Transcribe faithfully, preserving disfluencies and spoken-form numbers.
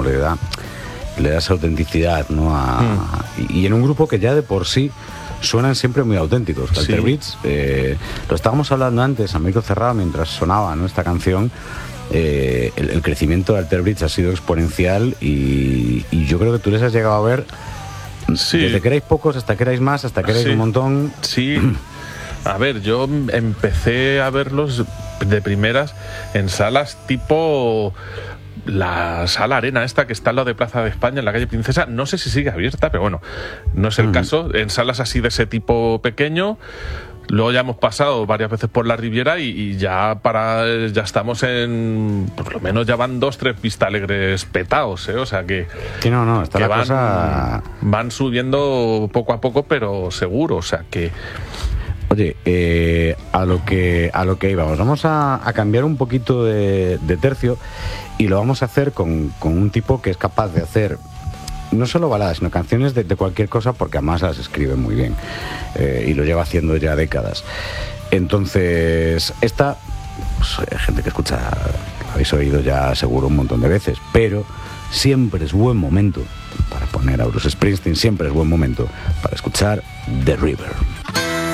le da, le da esa autenticidad, ¿no? A, mm. y, y en un grupo que ya de por sí suenan siempre muy auténticos. Sí. Alter Bridge, eh, lo estábamos hablando antes a micro cerrado mientras sonaba, ¿no?, esta canción. Eh, el, el crecimiento de Alter Bridge ha sido exponencial y, y yo creo que tú les has llegado a ver, sí, desde que erais pocos hasta que erais más, hasta que erais, sí, un montón. Sí. A ver, yo empecé a verlos de primeras en salas tipo la Sala Arena esta que está al lado de Plaza de España, en la calle Princesa. No sé si sigue abierta, pero bueno, no es el mm. caso. En salas así de ese tipo pequeño. Luego ya hemos pasado varias veces por la Riviera y, y ya para ya estamos en, por lo menos ya van dos, tres Vista Alegres petados, ¿eh? O sea que, sí, no, no, está que la van, cosa... van subiendo poco a poco, pero seguro, o sea que... Oye, eh, a lo que a lo que íbamos, vamos a, a cambiar un poquito de, de tercio y lo vamos a hacer con, con un tipo que es capaz de hacer no solo baladas, sino canciones de, de cualquier cosa, porque además las escribe muy bien, eh, y lo lleva haciendo ya décadas. Entonces, esta, pues, hay gente que escucha, lo habéis oído ya seguro un montón de veces, pero siempre es buen momento para poner a Bruce Springsteen, siempre es buen momento para escuchar The River.